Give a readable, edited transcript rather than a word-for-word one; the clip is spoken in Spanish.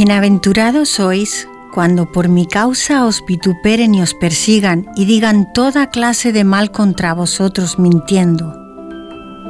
Bienaventurados sois cuando por mi causa os vituperen y os persigan y digan toda clase de mal contra vosotros mintiendo.